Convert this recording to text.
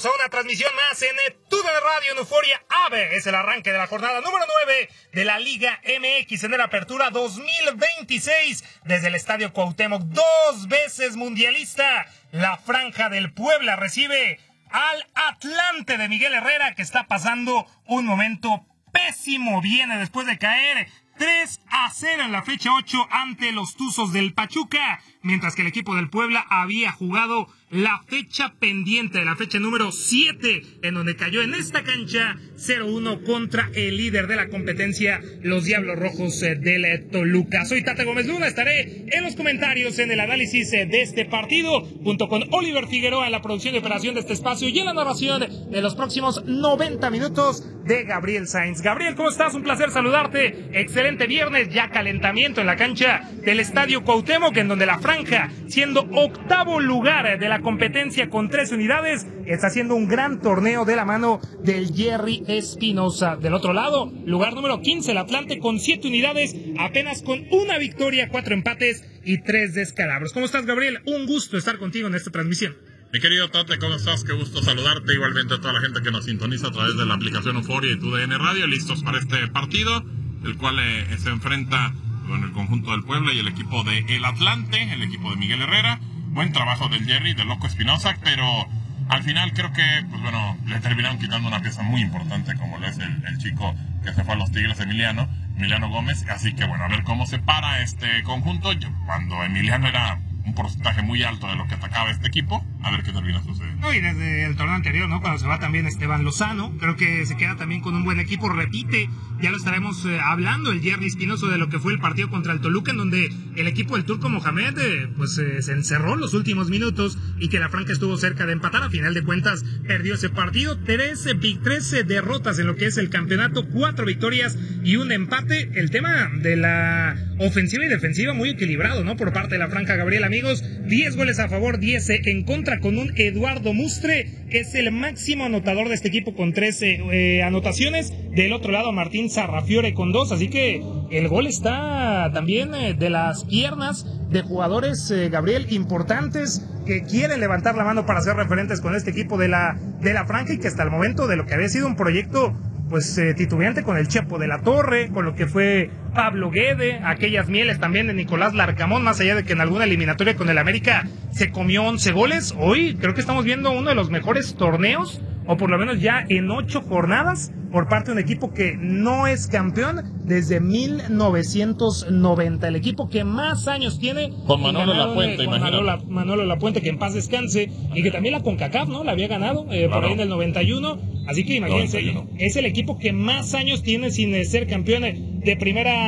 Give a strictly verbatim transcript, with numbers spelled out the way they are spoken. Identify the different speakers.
Speaker 1: bienvenidos a una transmisión más en Tu D N Radio en Euforia Ave. Es el arranque de la jornada número nueve de la Liga M X en la apertura dos mil veintiséis desde el Estadio Cuauhtémoc, dos veces mundialista. La Franja del Puebla recibe al Atlante de Miguel Herrera, que está pasando un momento pésimo. Viene después de caer tres a cero en la fecha ocho ante los Tuzos del Pachuca, mientras que el equipo del Puebla había jugado la fecha pendiente de la fecha número siete, en donde cayó en esta cancha cero uno contra el líder de la competencia, los Diablos Rojos del Toluca. Soy Tata Gómez Luna, estaré en los comentarios en el análisis de este partido, junto con Oliver Figueroa en la producción y operación de este espacio y en la narración de los próximos noventa minutos de Gabriel Sainz. Gabriel, ¿cómo estás? Un placer saludarte. Excelente viernes, ya calentamiento en la cancha del Estadio Cuauhtémoc, en donde la Franja, siendo octavo lugar de la competencia con tres unidades, está haciendo un gran torneo de la mano del Jerry Espinosa. Del otro lado, lugar número quince, el Atlante con siete unidades, apenas con una victoria, cuatro empates y tres descalabros. ¿Cómo estás, Gabriel? Un gusto estar contigo en esta transmisión.
Speaker 2: Mi querido Tate, ¿cómo estás? Qué gusto saludarte, igualmente a toda la gente que nos sintoniza a través de la aplicación Euforia y Tu D N Radio, listos para este partido, el cual eh, se enfrenta con el conjunto del Puebla y el equipo de El Atlante, el equipo de Miguel Herrera. Buen trabajo del Jerry, del Loco Espinosa, pero al final creo que, pues bueno, le terminaron quitando una pieza muy importante, como lo es el, el chico que se fue a los Tigres, Emiliano, Emiliano Gómez. Así que bueno, a ver cómo se para este conjunto. Yo, cuando Emiliano era un porcentaje muy alto de lo que atacaba este equipo, a ver qué termina sucediendo.
Speaker 1: No, y desde el torneo anterior, ¿no? Cuando se va también Esteban Lozano, creo que se queda también con un buen equipo, repite, ya lo estaremos eh, hablando, el Jerry Espinoso, de lo que fue el partido contra el Toluca, en donde el equipo del Turco Mohamed, eh, pues eh, se encerró en los últimos minutos, y que la Franja estuvo cerca de empatar. A final de cuentas, perdió ese partido, trece, trece derrotas en lo que es el campeonato, cuatro victorias y un empate. El tema de la ofensiva y defensiva muy equilibrado, ¿no? Por parte de la Franja, Gabriel, amigos, diez goles a favor, diez en contra, con un Eduardo Mustre, que es el máximo anotador de este equipo con trece eh, anotaciones. Del otro lado, Martín Sarrafiore con dos, así que el gol está también eh, de las piernas de jugadores, eh, Gabriel, importantes, que quieren levantar la mano para ser referentes con este equipo de la, de la Franja, y que hasta el momento de lo que había sido un proyecto pues eh, titubeante con el Chepo de la Torre, con lo que fue Pablo Guede, aquellas mieles también de Nicolás Larcamón, más allá de que en alguna eliminatoria con el América se comió once goles, hoy creo que estamos viendo uno de los mejores torneos, o por lo menos ya en ocho jornadas, por parte de un equipo que no es campeón desde mil novecientos noventa, el equipo que más años tiene.
Speaker 2: Con Manolo Lapuente,
Speaker 1: eh, con
Speaker 2: imagínate.
Speaker 1: Manolo, Manolo Lapuente, que en paz descanse, y que también la CONCACAF, ¿no? La había ganado eh,
Speaker 2: Claro.
Speaker 1: por ahí en el noventa y uno, así que imagínense,
Speaker 2: noventa y uno.
Speaker 1: es el equipo que más años tiene sin ser campeón de primera